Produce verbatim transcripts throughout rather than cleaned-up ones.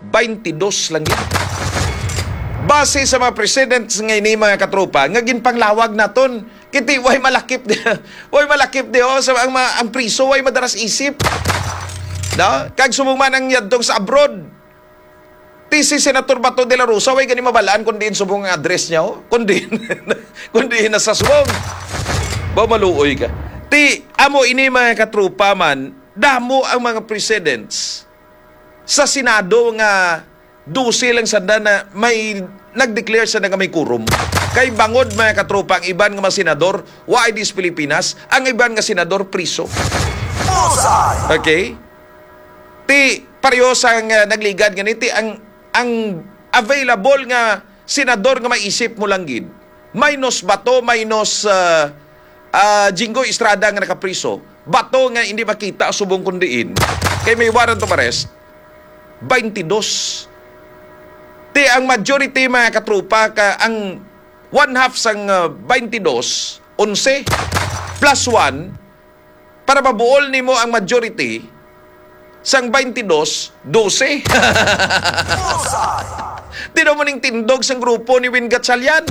twenty-two lang yun. Base sa mga presidents ngayon ni mga katropa, nga ginpanglawag naton. Kiti, way malakip di. Way malakip di, oh, sa ang, ang priso, way madaras isip. No? Kag sumuman ang yadtong sa abroad. Ti si Senator Bato de la Rosa, way gani mabalaan kung diin subong ang address niya, oh. Kung diin, kung diin nasa subong. Ba maluoy ka. Ti, amo ini mga katropa man, damo ang mga presidents sa Senado nga dusi lang sanda na may nag-declare sa nga may kurom. Kay bangod mga katropa, ang iban nga mga senador, wa I D S Pilipinas, ang iban nga senador, priso. Okay? Ti, pareho sa nga nagligad ganiti, ang, ang available nga senador nga maisip mo lang gid. Minus Bato, minus uh, uh, Jingo Estrada nga nakapriso. Bato nga hindi makita subong kundiin. Kay may warrant of arrest, twenty-two. Ti ang majority mga katrupa ka ang one half sang uh, twenty-two, eleven plus one para mabuol nimo ang majority sang twenty-two, twelve. Di na mo ning tindog sang grupo ni Win Gatchalian.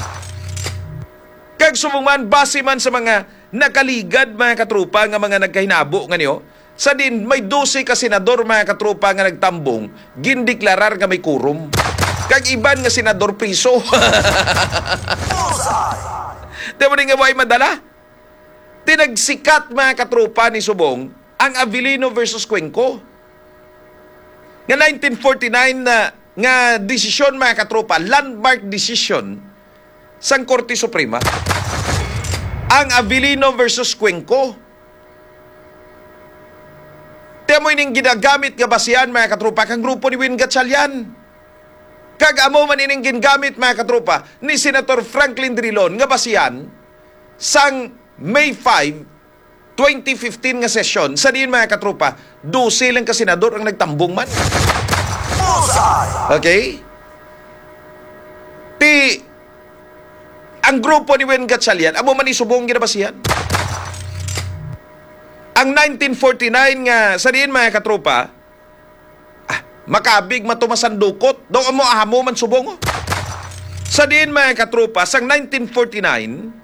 Kag sumuman base man sa mga nakaligad mga katrupa nga mga nagkahinabo nga niyo, sa din may twelve ka senador mga katrupa nga nagtambong, gindeklarar nga may kurom. Kag iban nga senador priso. Di mo nga buhay madala? Tinagsikat mga katrupa ni Subong ang Avellino versus Cuenco. Nga nineteen forty-nine na nga desisyon mga katrupa, landmark decision sang Korte Suprema. Ang Avellino versus Cuenco. Tiyan mo ining ginagamit nga basihan mga katrupa kang grupo ni Win Gatchalian. Kag amo man ining ginagamit mga katrupa ni Senator Franklin Drilon nga basihan sang May fifth, twenty fifteen nga session sa diin mga katrupa, twelve lang ka senador ang nagtambong man. Okay? Ti ang grupo ni Win Gatchalian, amo man isubong ginabasihan. Ang nineteen forty-nine nga sa diin mga katrupa, ah, makabig matumasandukot, daw amo ahamo man subong. Oh. Sa diin mga katrupa, sang nineteen forty-nine,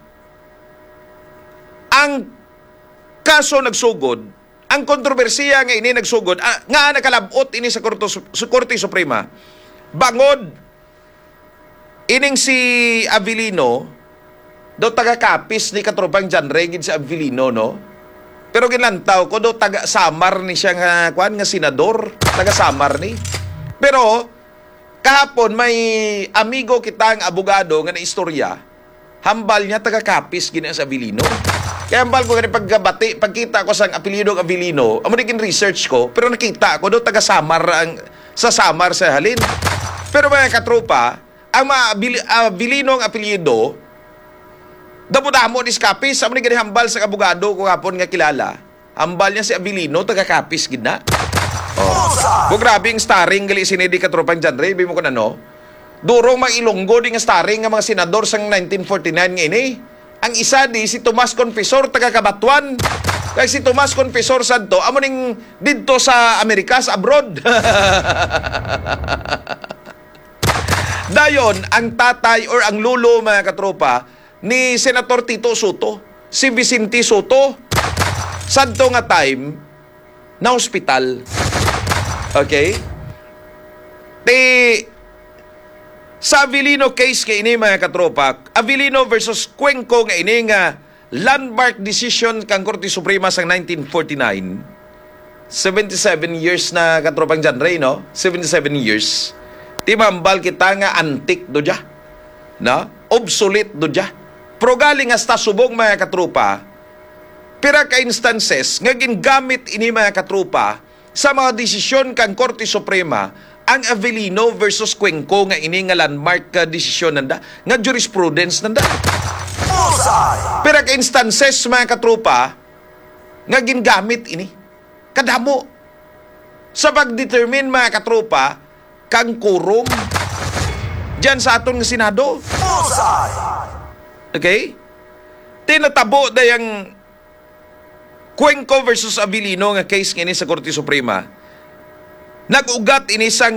ang kaso nagsugod, ang kontrobersiya nga ini nagsugod, ah, nga nakalabot ini sa Korte, sa Korte Suprema, bangod, ining si Avellino, daw taga-kapis ni katropang John Regid sa Avellino, no? Pero ginlantaw ko, daw taga-Samar ni siya nga, kuan, nga senador, taga-Samar ni. Pero, kahapon may amigo kitang abogado nga na istorya, hambal niya taga-kapis gina sa Avellino. Kaya hambal ko ganun pagkabati, pagkita ko sa apelyido ng Avellino, amo naging research ko, pero nakita ko daw taga-Samar ang, sa Samar sa halin. Pero mga katropa, ang mga Avellino ang apelyido, damo-damo ni Kapis, amo ni ganun hambal sa abogado ko kahapon nga kilala. Hambal niya si Avellino, taga-kapis gina. Oh. Bo grabe yung starring gali sinedi katropang John Ray, bimo ko na no. Durong mag-Ilonggo di nga starring nga mga senador sang nineteen forty-nine nga ini. Ang isa di si Tomas Confesor taga Kabatuan. Kaya si Tomas Confesor sadto amo ning didto sa Amerika sa abroad. Dayon ang tatay or ang lulo mga katropa ni Senator Tito Soto, si Vicente Soto, sadto nga time na hospital. Okay? Ti sa Avellino case kay ini mga katropa, Avellino versus Cuenco nga ini nga landmark decision kang Korte Suprema sa nineteen forty-nine. seventy-seven years na katropang John Ray, no? seventy-seven years. Ti mambal kita nga antik do dya. No? Obsolete do dya. Pero galing hasta subong mga katropa, pira ka instances nga gingamit ini mga katropa sa mga desisyon kang Korte Suprema ang Avellino versus Cuenco nga ini nga landmark ka desisyon nanda, nga jurisprudence nanda. Pira ka instances mga katropa nga gingamit ini kadamo sa pagdetermine mga katropa kang kurom diyan sa aton nga Senado. Okay? Tinatabo dayang Cuenco versus Avellino nga case ngini sa Korte Suprema. Nag-ugat ini sang